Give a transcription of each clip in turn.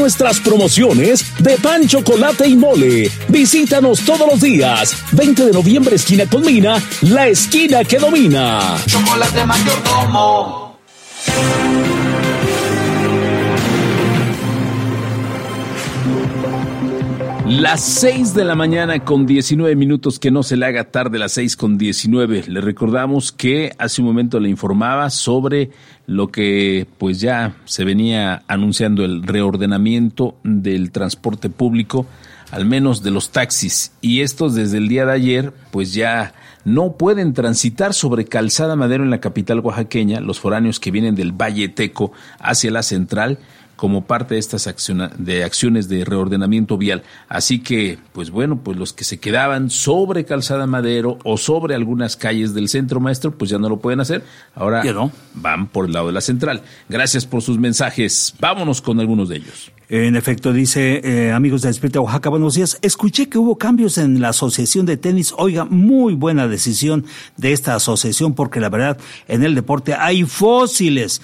nuestras promociones de pan, chocolate y mole. Visítanos todos los días. 20 de noviembre, esquina con Mina, la esquina que domina. Chocolate Mayordomo. Las 6 de la mañana con 19 minutos, que no se le haga tarde, las 6 con 19. Le recordamos que hace un momento le informaba sobre lo que pues ya se venía anunciando, el reordenamiento del transporte público, al menos de los taxis. Y estos desde el día de ayer pues ya no pueden transitar sobre Calzada Madero en la capital oaxaqueña, los foráneos que vienen del Valle Teco hacia la central, como parte de estas acciones de reordenamiento vial. Así que, pues bueno, pues los que se quedaban sobre Calzada Madero o sobre algunas calles del centro, maestro, pues ya no lo pueden hacer. Ahora van por el lado de la central. Gracias por sus mensajes. Vámonos con algunos de ellos. En efecto, dice, amigos de Despierta Oaxaca, buenos días. Escuché que hubo cambios en la asociación de tenis. Oiga, muy buena decisión de esta asociación, porque la verdad, en el deporte hay fósiles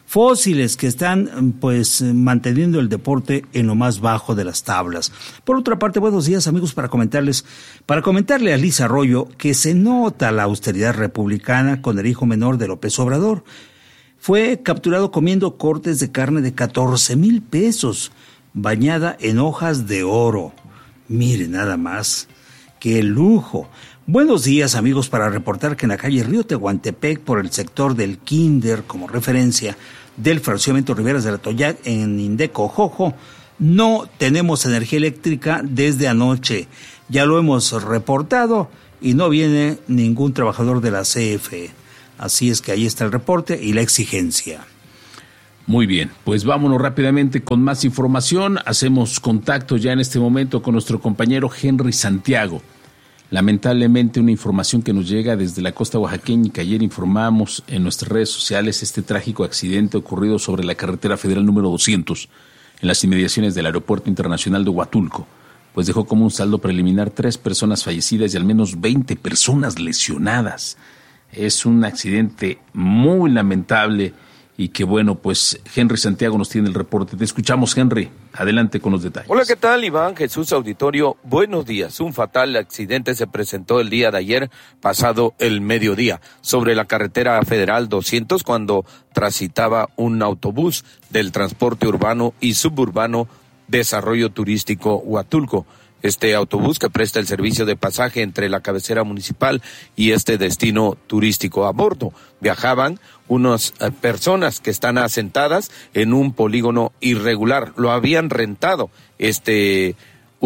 que están pues manteniendo el deporte en lo más bajo de las tablas. Por otra parte, buenos días, amigos, para comentarle a Liz Arroyo que se nota la austeridad republicana con el hijo menor de López Obrador. Fue capturado comiendo cortes de carne de 14,000 pesos, bañada en hojas de oro. Mire nada más, qué lujo. Buenos días, amigos, para reportar que en la calle Río Tehuantepec, por el sector del Kinder, como referencia del fraccionamiento Riberas de la Toyac en Indeco Jojo, no tenemos energía eléctrica desde anoche. Ya lo hemos reportado y no viene ningún trabajador de la CFE. Así es que ahí está el reporte y la exigencia. Muy bien, pues vámonos rápidamente con más información. Hacemos contacto ya en este momento con nuestro compañero Henry Santiago. Lamentablemente, una información que nos llega desde la costa oaxaqueña y que ayer informamos en nuestras redes sociales, este trágico accidente ocurrido sobre la carretera federal número 200 en las inmediaciones del Aeropuerto Internacional de Huatulco, pues dejó como un saldo preliminar 3 personas fallecidas y al menos 20 personas lesionadas. Es un accidente muy lamentable y que bueno, pues Henry Santiago nos tiene el reporte. Te escuchamos, Henry. Adelante con los detalles. Hola, ¿qué tal, Iván? Jesús Auditorio, buenos días. Un fatal accidente se presentó el día de ayer, pasado el mediodía, sobre la carretera federal 200, cuando transitaba un autobús del transporte urbano y suburbano Desarrollo Turístico Huatulco. Este autobús que presta el servicio de pasaje entre la cabecera municipal y este destino turístico. A bordo viajaban unas personas que están asentadas en un polígono irregular. Lo habían rentado este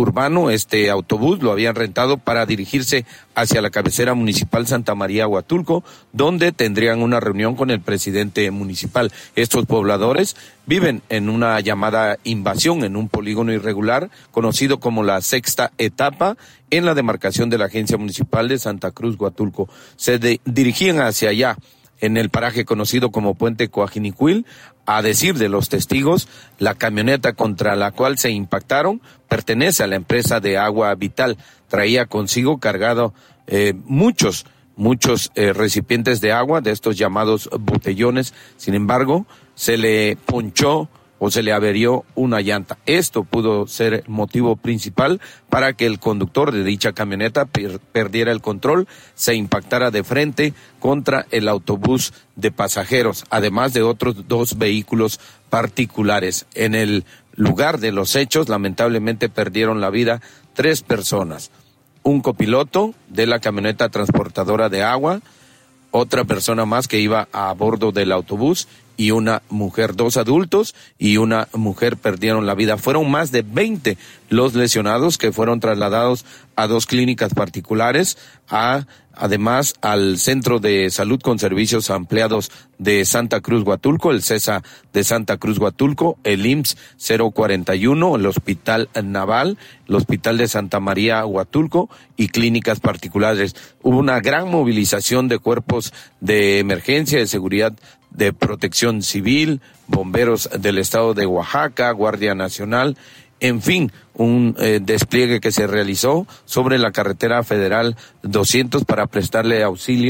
autobús lo habían rentado para dirigirse hacia la cabecera municipal Santa María Huatulco, donde tendrían una reunión con el presidente municipal. Estos pobladores viven en una llamada invasión en un polígono irregular conocido como la sexta etapa en la demarcación de la Agencia Municipal de Santa Cruz Huatulco. Se dirigían hacia allá, en el paraje conocido como Puente Coajinicuil. A decir de los testigos, la camioneta contra la cual se impactaron pertenece a la empresa de Agua Vital. Traía consigo cargado muchos recipientes de agua, de estos llamados botellones. Sin embargo, se le ponchó o se le averió una llanta. Esto pudo ser motivo principal para que el conductor de dicha camioneta perdiera el control, se impactara de frente contra el autobús de pasajeros, además de otros 2 vehículos particulares. En el lugar de los hechos, lamentablemente perdieron la vida 3 personas. Un copiloto de la camioneta transportadora de agua, otra persona más que iba a bordo del autobús y una mujer. 2 adultos y una mujer perdieron la vida. Fueron más de 20 los lesionados que fueron trasladados a 2 clínicas particulares, además al Centro de Salud con Servicios Ampliados de Santa Cruz Huatulco, el CESA de Santa Cruz Huatulco, el IMSS 041, el Hospital Naval, el Hospital de Santa María Huatulco y clínicas particulares. Hubo una gran movilización de cuerpos de emergencia, de seguridad, de protección civil, bomberos del estado de Oaxaca, Guardia Nacional, en fin, un despliegue que se realizó sobre la carretera federal 200 para prestarle auxilio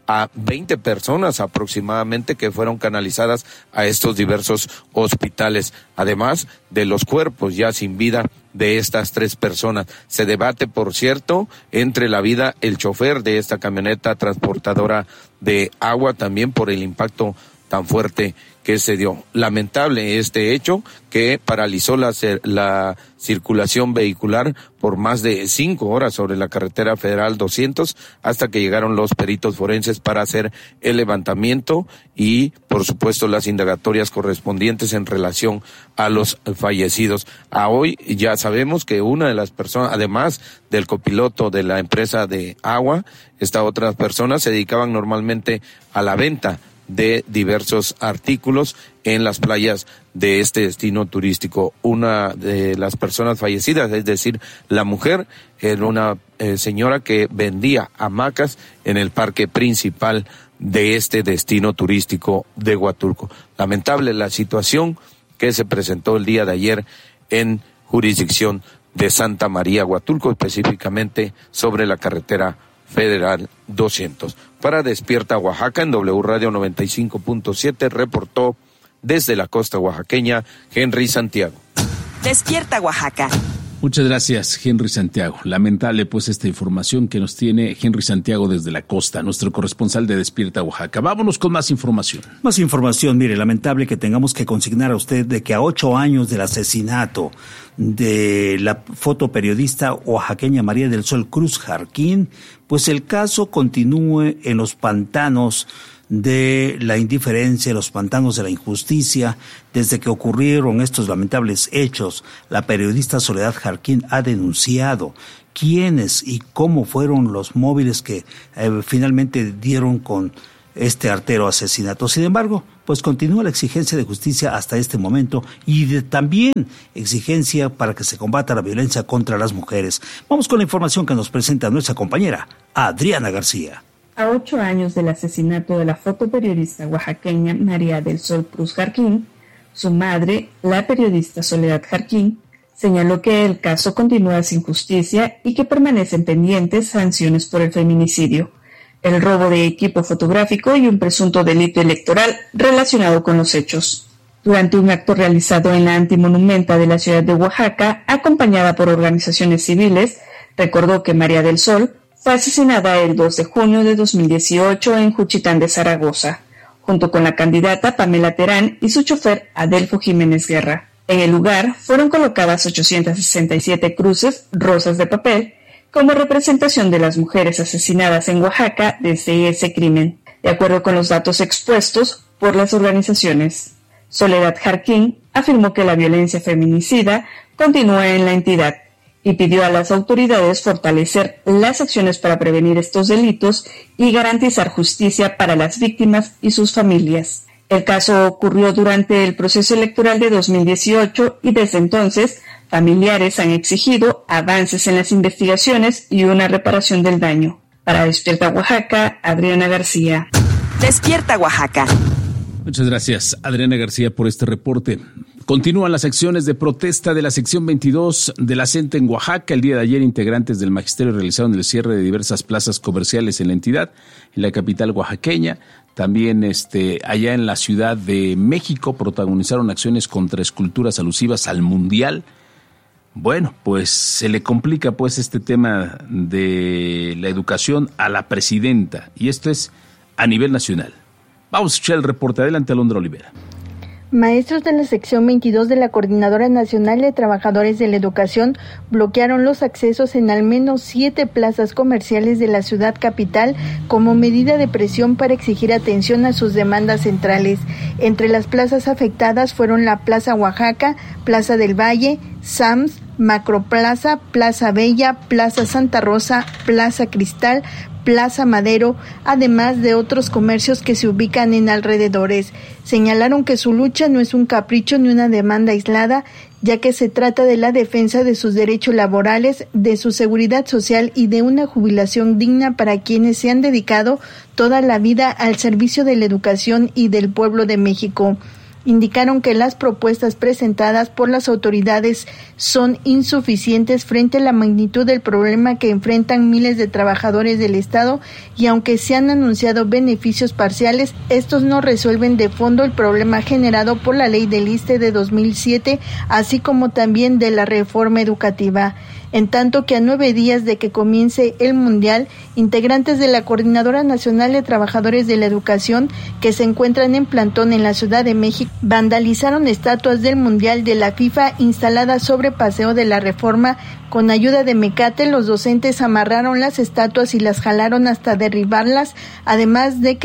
a 20 personas aproximadamente que fueron canalizadas a estos diversos hospitales, además de los cuerpos ya sin vida de estas 3 personas. Se debate, por cierto, entre la vida el chofer de esta camioneta transportadora de agua, también por el impacto tan fuerte que se dio. Lamentable este hecho que paralizó la circulación vehicular por más de 5 horas sobre la carretera federal 200 hasta que llegaron los peritos forenses para hacer el levantamiento y, por supuesto, las indagatorias correspondientes en relación a los fallecidos. A hoy ya sabemos que una de las personas, además del copiloto de la empresa de agua, estas otras personas se dedicaban normalmente a la venta de diversos artículos en las playas de este destino turístico. Una de las personas fallecidas, es decir, la mujer, era una señora que vendía hamacas en el parque principal de este destino turístico de Huatulco. Lamentable la situación que se presentó el día de ayer en jurisdicción de Santa María, Huatulco, específicamente sobre la carretera federal 200. Para Despierta Oaxaca, en W Radio 95.7, reportó desde la costa oaxaqueña Henry Santiago. Despierta Oaxaca. Muchas gracias, Henry Santiago. Lamentable pues esta información que nos tiene Henry Santiago desde la costa, nuestro corresponsal de Despierta Oaxaca. Vámonos con más información. Más información, mire, lamentable que tengamos que consignar a usted de que a 8 años del asesinato de la fotoperiodista oaxaqueña María del Sol Cruz Jarquín, pues el caso continúe en los pantanos de la indiferencia, los pantanos de la injusticia. Desde que ocurrieron estos lamentables hechos, la periodista Soledad Jarquín ha denunciado quiénes y cómo fueron los móviles que finalmente dieron con este artero asesinato. Sin embargo, pues continúa la exigencia de justicia hasta este momento y también exigencia para que se combata la violencia contra las mujeres. Vamos con la información que nos presenta nuestra compañera Adriana García. A 8 años del asesinato de la fotoperiodista oaxaqueña María del Sol Cruz Jarquín, su madre, la periodista Soledad Jarquín, señaló que el caso continúa sin justicia y que permanecen pendientes sanciones por el feminicidio, el robo de equipo fotográfico y un presunto delito electoral relacionado con los hechos. Durante un acto realizado en la Antimonumenta de la ciudad de Oaxaca, acompañada por organizaciones civiles, recordó que María del Sol fue asesinada el 2 de junio de 2018 en Juchitán de Zaragoza, junto con la candidata Pamela Terán y su chofer Adelfo Jiménez Guerra. En el lugar fueron colocadas 867 cruces rosas de papel como representación de las mujeres asesinadas en Oaxaca desde ese crimen, de acuerdo con los datos expuestos por las organizaciones. Soledad Jarquín afirmó que la violencia feminicida continúa en la entidad y pidió a las autoridades fortalecer las acciones para prevenir estos delitos y garantizar justicia para las víctimas y sus familias. El caso ocurrió durante el proceso electoral de 2018 y desde entonces familiares han exigido avances en las investigaciones y una reparación del daño. Para Despierta Oaxaca, Adriana García. Despierta Oaxaca. Muchas gracias, Adriana García, por este reporte. Continúan las acciones de protesta de la sección 22 de la CENTE en Oaxaca. El día de ayer, integrantes del magisterio realizaron el cierre de diversas plazas comerciales en la entidad, en la capital oaxaqueña. También allá en la Ciudad de México protagonizaron acciones contra esculturas alusivas al Mundial. Bueno, pues se le complica pues este tema de la educación a la presidenta, y esto es a nivel nacional. Vamos a escuchar el reporte. Adelante, Alondra Olivera. Maestros de la sección 22 de la Coordinadora Nacional de Trabajadores de la Educación bloquearon los accesos en al menos 7 plazas comerciales de la ciudad capital como medida de presión para exigir atención a sus demandas centrales. Entre las plazas afectadas fueron la Plaza Oaxaca, Plaza del Valle, Sams, Macroplaza, Plaza Bella, Plaza Santa Rosa, Plaza Cristal, Plaza Madero, además de otros comercios que se ubican en alrededores. Señalaron que su lucha no es un capricho ni una demanda aislada, ya que se trata de la defensa de sus derechos laborales, de su seguridad social y de una jubilación digna para quienes se han dedicado toda la vida al servicio de la educación y del pueblo de México. indicaron que las propuestas presentadas por las autoridades son insuficientes frente a la magnitud del problema que enfrentan miles de trabajadores del Estado, y aunque se han anunciado beneficios parciales, estos no resuelven de fondo el problema generado por la ley del ISSSTE de 2007, así como también de la reforma educativa. En tanto que a 9 días de que comience el Mundial, integrantes de la Coordinadora Nacional de Trabajadores de la Educación, que se encuentran en plantón en la Ciudad de México, vandalizaron estatuas del Mundial de la FIFA instaladas sobre Paseo de la Reforma. Con ayuda de mecate, los docentes amarraron las estatuas y las jalaron hasta derribarlas, además de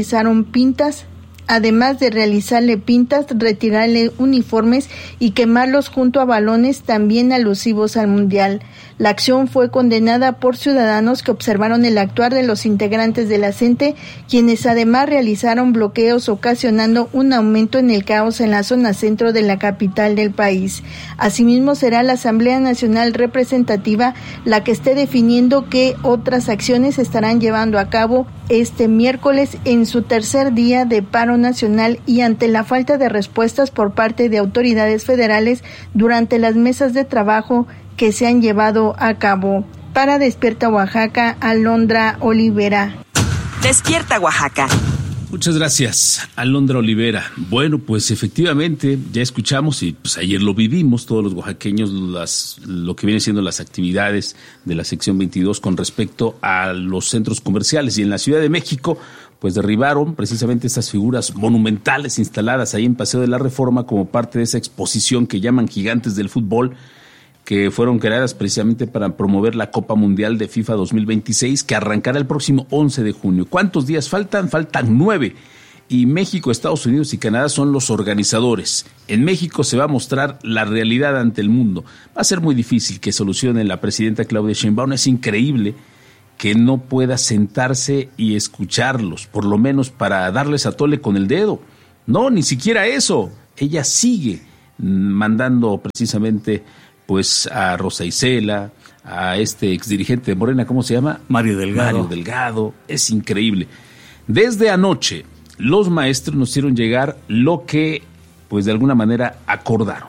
realizarle pintas, retirarle uniformes y quemarlos junto a balones también alusivos al Mundial. La acción fue condenada por ciudadanos que observaron el actuar de los integrantes de la CENTE, quienes además realizaron bloqueos ocasionando un aumento en el caos en la zona centro de la capital del país. Asimismo, será la Asamblea Nacional Representativa la que esté definiendo qué otras acciones estarán llevando a cabo este miércoles en su tercer día de paro nacional, y ante la falta de respuestas por parte de autoridades federales durante las mesas de trabajo que se han llevado a cabo. Para Despierta Oaxaca, Alondra Olivera. Despierta Oaxaca. Muchas gracias, Alondra Olivera. Bueno, pues efectivamente ya escuchamos y pues ayer lo vivimos todos los oaxaqueños, lo que vienen siendo las actividades de la sección 22 con respecto a los centros comerciales, y en la Ciudad de México pues derribaron precisamente estas figuras monumentales instaladas ahí en Paseo de la Reforma como parte de esa exposición que llaman Gigantes del Fútbol, que fueron creadas precisamente para promover la Copa Mundial de FIFA 2026, que arrancará el próximo 11 de junio. ¿Cuántos días faltan? Faltan 9. Y México, Estados Unidos y Canadá son los organizadores. En México se va a mostrar la realidad ante el mundo. Va a ser muy difícil que solucione la presidenta Claudia Sheinbaum. Es increíble que no pueda sentarse y escucharlos, por lo menos para darles a tole con el dedo. No, ni siquiera eso. Ella sigue mandando precisamente pues a Rosa Isela, a este exdirigente de Morena, ¿cómo se llama? Mario Delgado. Mario Delgado. Es increíble. Desde anoche, los maestros nos hicieron llegar lo que, pues de alguna manera, acordaron.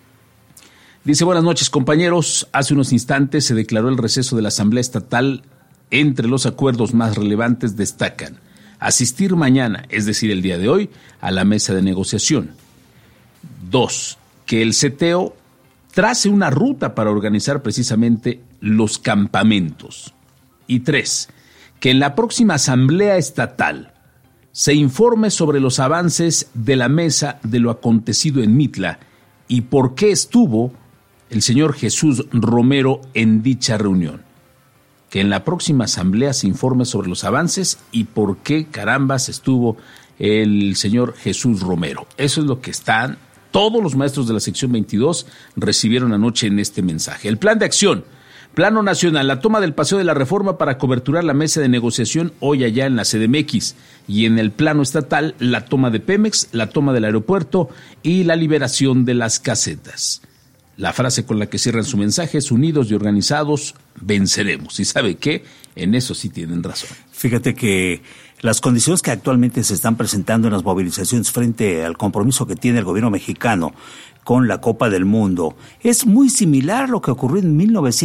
Dice: buenas noches, compañeros. Hace unos instantes se declaró el receso de la Asamblea Estatal. Entre los acuerdos más relevantes destacan asistir mañana, es decir, el día de hoy, a la mesa de negociación. 2. Que el CTO trace una ruta para organizar precisamente los campamentos. Y 3. Que en la próxima Asamblea Estatal se informe sobre los avances de la mesa de lo acontecido en Mitla y por qué estuvo el señor Jesús Romero en dicha reunión. Que en la próxima Asamblea se informe sobre los avances y por qué carambas estuvo el señor Jesús Romero. Eso es lo que están. Todos los maestros de la sección 22 recibieron anoche en este mensaje. El plan de acción: Plano Nacional, la toma del Paseo de la Reforma para coberturar la mesa de negociación hoy allá en la CDMX, y en el plano estatal, la toma de Pemex, la toma del aeropuerto y la liberación de las casetas. La frase con la que cierran su mensaje es: unidos y organizados venceremos. ¿Y sabe qué? En eso sí tienen razón. Fíjate que las condiciones que actualmente se están presentando en las movilizaciones frente al compromiso que tiene el gobierno mexicano con la Copa del Mundo es muy similar a lo que ocurrió en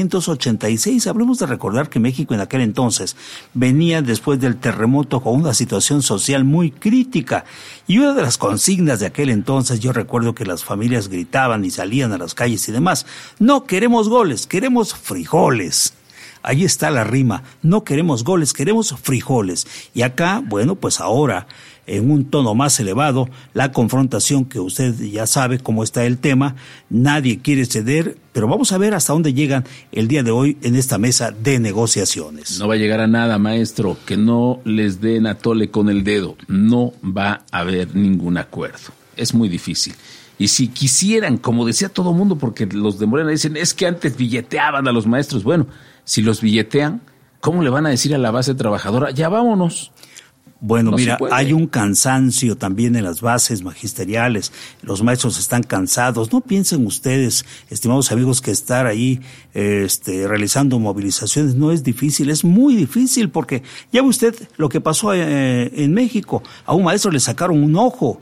1986. Hablemos de recordar que México en aquel entonces venía después del terremoto con una situación social muy crítica, y una de las consignas de aquel entonces, yo recuerdo que las familias gritaban y salían a las calles y demás: no queremos goles, queremos frijoles. Ahí está la rima: no queremos goles, queremos frijoles. Y acá, bueno, pues ahora, en un tono más elevado, la confrontación, que usted ya sabe cómo está el tema, nadie quiere ceder, pero vamos a ver hasta dónde llegan el día de hoy en esta mesa de negociaciones. No va a llegar a nada, maestro, que no les den a tole con el dedo. No va a haber ningún acuerdo. Es muy difícil. Y si quisieran, como decía todo el mundo, porque los de Morena dicen, es que antes billeteaban a los maestros. Bueno, si los billetean, ¿cómo le van a decir a la base trabajadora, ya vámonos? Bueno, No mira, hay un cansancio también en las bases magisteriales. Los maestros están cansados. No piensen ustedes, estimados amigos, que estar ahí realizando movilizaciones no es difícil. Es muy difícil, porque ya ve usted lo que pasó en México. A un maestro le sacaron un ojo.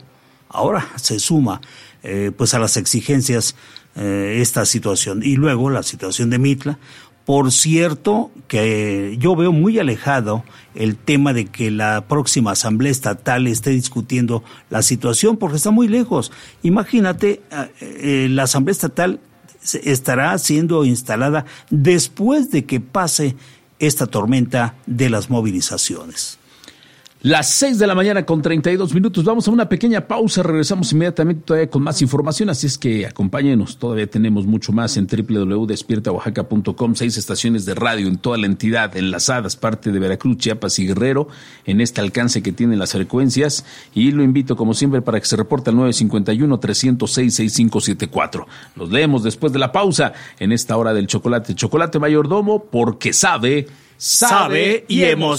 Ahora se suma pues a las exigencias esta situación. Y luego la situación de Mitla. Por cierto, que yo veo muy alejado el tema de que la próxima Asamblea Estatal esté discutiendo la situación, porque está muy lejos. Imagínate, la Asamblea Estatal estará siendo instalada después de que pase esta tormenta de las movilizaciones. Las 6 de la mañana con 32 minutos. Vamos a una pequeña pausa. Regresamos inmediatamente todavía con más información. Así es que acompáñenos. Todavía tenemos mucho más en www.despiertaoaxaca.com. 6 estaciones de radio en toda la entidad enlazadas, parte de Veracruz, Chiapas y Guerrero, en este alcance que tienen las frecuencias. Y lo invito, como siempre, para que se reporte al 951-306-6574. Los leemos después de la pausa en esta hora del chocolate. Chocolate Mayordomo, porque sabe y emociona.